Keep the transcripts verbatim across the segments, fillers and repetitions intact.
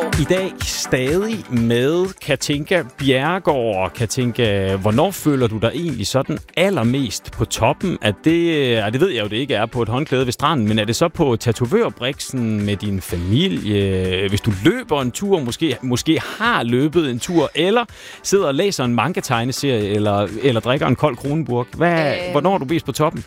Bjerregaard. I dag stadig med Katinka Bjerregaard. Katinka, hvornår føler du dig egentlig sådan allermest på toppen? At det, ja, det ved jeg jo, det ikke er på et håndklæde ved stranden, men er det så på tatovørbriksen med din familie? Hvis du løber en tur, måske, måske har løbet en tur, eller sidder og læser en manga-tegneserie, eller, eller drikker en kold Kronenburg. Hvad, øh... Hvornår er du mest på toppen?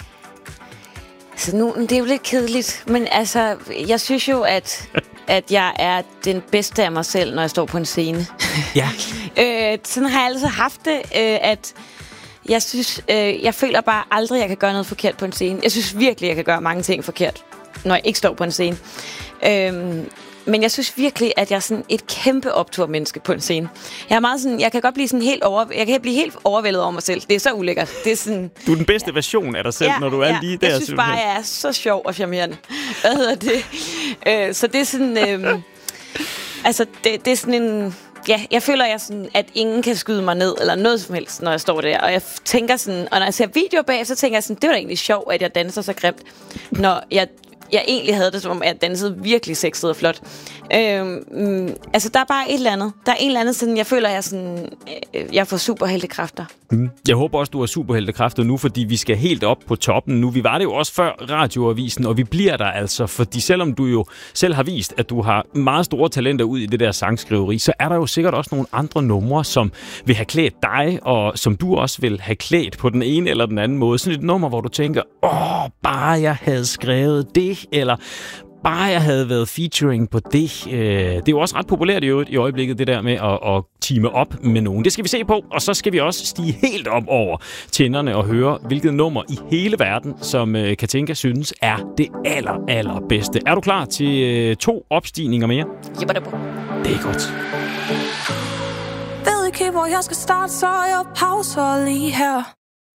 Altså nu, det er jo lidt kedeligt, men altså, jeg synes jo, at, at jeg er den bedste af mig selv, når jeg står på en scene. Ja. øh, sådan har jeg altid haft det, øh, at jeg synes, øh, jeg føler bare aldrig, at jeg kan gøre noget forkert på en scene. Jeg synes virkelig, jeg kan gøre mange ting forkert, når jeg ikke står på en scene. Øh, Men jeg synes virkelig, at jeg er sådan et kæmpe opturmenneske på en scene. Jeg er meget sådan, jeg kan godt blive sådan helt over, jeg kan blive helt overvældet over mig selv. Det er så ulækkert. Det er sådan. Du er den bedste ja. version af dig selv, ja, når du er ja. lige der. Jeg synes simpelthen. bare, jeg er så sjov og charmerende. Hvad hedder det? Øh, så det er sådan, øh, altså det, det er sådan en. Ja, jeg føler, jeg sådan, at ingen kan skyde mig ned, eller noget som helst, når jeg står der. Og jeg tænker sådan, og når jeg ser videoer bag, så tænker jeg sådan, det var da egentlig sjovt, at jeg danser så grimt, når jeg jeg egentlig havde det som om, at jeg dansede virkelig sexet og flot. Øhm, altså, der er bare et eller andet. Der er en eller anden sådan, jeg føler, jeg sådan, øh, jeg får superheltekræfter. Mm. Jeg håber også, du har superheltekræfter nu, fordi vi skal helt op på toppen nu. Vi var det jo også før Radioavisen, og vi bliver der altså, fordi selvom du jo selv har vist, at du har meget store talenter ud i det der sangskriveri, så er der jo sikkert også nogle andre numre, som vil have klædt dig, og som du også vil have klædt på den ene eller den anden måde. Sådan et nummer, hvor du tænker, åh, bare jeg havde skrevet det, eller bare jeg havde været featuring på det. Det er jo også ret populært i øvrigt i øjeblikket, det der med at, at teame op med nogen. Det skal vi se på, og så skal vi også stige helt op over tænderne og høre, hvilket nummer i hele verden, som Katinka synes er det aller, aller bedste. Er du klar til to opstigninger mere? Jepper det på. Det er godt. Ved ikke, hvor jeg skal starte, så jeg pauser lige her.